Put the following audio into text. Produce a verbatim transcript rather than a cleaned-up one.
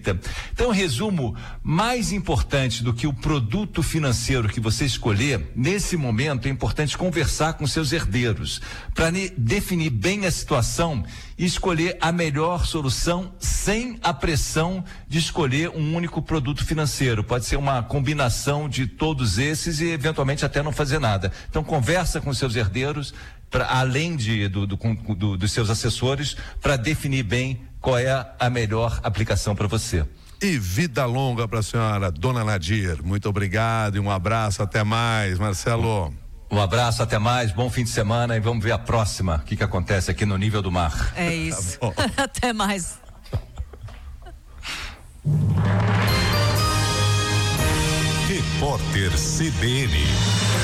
feita. Então, resumo, mais importante do que o produto financeiro que você escolher, nesse momento é importante conversar com seus herdeiros para definir bem a situação e escolher a melhor solução sem a pressão de escolher um único produto financeiro. Pode ser uma combinação de todos esses e eventualmente até não fazer nada. Então, conversa com seus herdeiros, pra, além de, do, do, do, dos seus assessores, para definir bem qual é a melhor aplicação para você. E vida longa para a senhora, dona Nadir. Muito obrigado e um abraço, até mais, Marcelo. Um abraço, até mais, bom fim de semana e vamos ver a próxima, o que que acontece aqui no nível do mar. É isso. Tá até mais. Repórter C B N.